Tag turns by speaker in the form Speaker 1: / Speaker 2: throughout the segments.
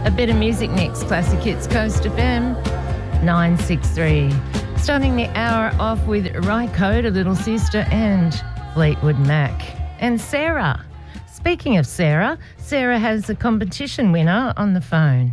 Speaker 1: A bit of music next. Classic Hits, Coast FM 963. Starting the hour off with Right Code, A Little Sister, and Fleetwood Mac. And Sarah. Speaking of Sarah, Sarah has a competition winner on the phone.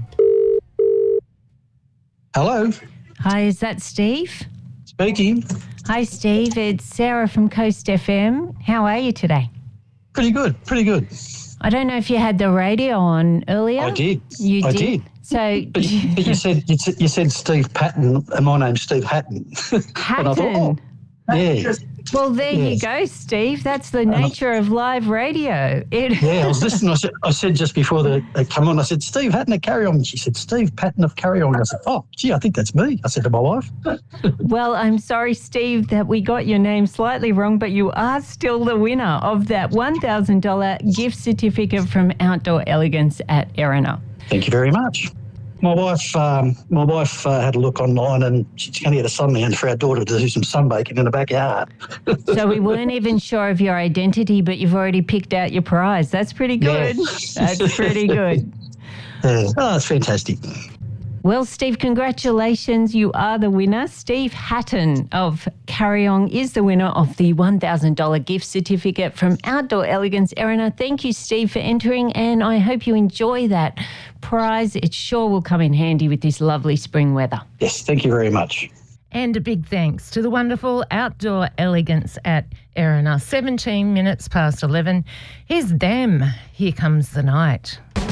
Speaker 2: Hello.
Speaker 3: Hi, is that Steve?
Speaker 2: Speaking.
Speaker 3: Hi, Steve. It's Sarah from Coast FM. How are you today?
Speaker 2: Pretty good.
Speaker 3: I don't know if you had the radio on earlier.
Speaker 2: I did.
Speaker 3: You did?
Speaker 2: I did.
Speaker 3: So,
Speaker 2: but you said Steve Patton, and my name's Steve Hatton.
Speaker 3: Hatton.
Speaker 2: And I thought, yeah.
Speaker 3: Well, there you go, Steve. That's the nature of live radio.
Speaker 2: Yeah, I was listening. I said just before they come on, I said, Steve Hatton of Carry On. She said, Steve Patton of Carry On. I said, oh, gee, I think that's me. I said to my wife.
Speaker 3: Well, I'm sorry, Steve, that we got your name slightly wrong, but you are still the winner of that $1,000 gift certificate from Outdoor Elegance at Erina.
Speaker 2: Thank you very much. My wife had a look online, and she's going to get a sunland for our daughter to do some sunbaking in the backyard.
Speaker 3: So we weren't even sure of your identity, but you've already picked out your prize. That's pretty good. Yeah. That's pretty good.
Speaker 2: Yeah. Oh, that's fantastic.
Speaker 3: Well, Steve, congratulations. You are the winner. Steve Hatton of Carry On is the winner of the $1,000 gift certificate from Outdoor Elegance Erina. Thank you, Steve, for entering, and I hope you enjoy that prize. It sure will come in handy with this lovely spring weather.
Speaker 2: Yes, thank you very much.
Speaker 1: And a big thanks to the wonderful Outdoor Elegance at Erina. 17 minutes past 11. Here's them. Here Comes the Night.